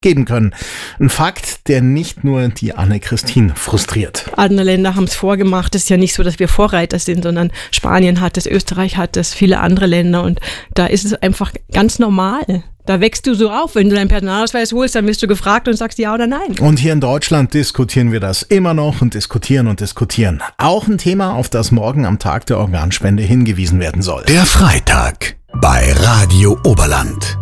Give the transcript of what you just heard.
geben können. Ein Fakt, der nicht nur die Anne-Christine frustriert. Andere Länder haben es vorgemacht. Es ist ja nicht so, dass wir Vorreiter sind, sondern Spanien hat es, Österreich hat es, viele andere Länder. Und da ist es einfach ganz normal. Da wächst du so auf. Wenn du deinen Personalausweis holst, dann wirst du gefragt und sagst ja oder nein. Und hier in Deutschland diskutieren wir das immer noch und diskutieren und diskutieren. Auch ein Thema, auf das morgen am Tag der Organspende hingewiesen werden soll. Der Freitag bei Radio Oberland.